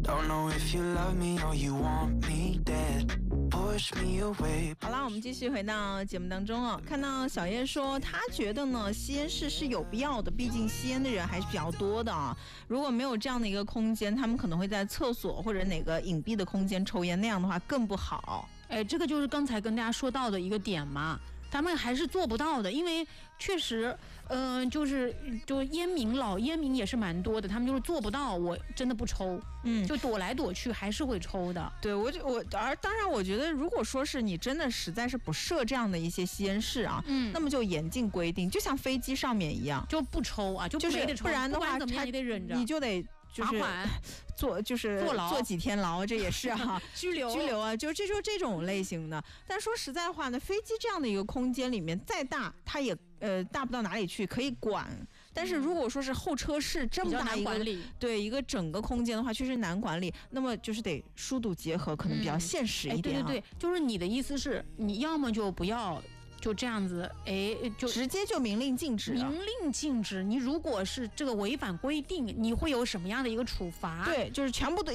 Don't know if you love me or you want me dead. Push me away. 好啦，我们继续回到节目当中啊。看到小叶说，他觉得呢，吸烟室是有必要的，毕竟吸烟的人还是比较多的啊。如果没有这样的一个空间，他们可能会在厕所或者哪个隐蔽的空间抽烟，那样的话更不好。 哎，这个就是刚才跟大家说到的一个点嘛。他们还是做不到的，因为确实，就是烟民老烟民也是蛮多的，他们就是做不到，我真的不抽，就躲来躲去还是会抽的。 对当然我觉得，如果说是你真的实在是不设这样的一些吸烟室啊，那么就严禁规定，就像飞机上面一样， 就不抽啊，就是没得抽， 不然的话怎么样也得忍着， 你就得就是坐牢，坐几天牢，这也是啊，拘留啊，就这种类型的。但说实在话呢，飞机这样的一个空间里面再大，它也大不到哪里去，可以管。但是如果说是候车室这么大一个对一个整个空间的话，确实难管理。那么就是得疏堵结合，可能比较现实一点。 对，就是你的意思是，你要么就不要。就这样子，就直接就明令禁止。 明令禁止，你如果是这个违反规定，你会有什么样的一个处罚？ 对，就是全部的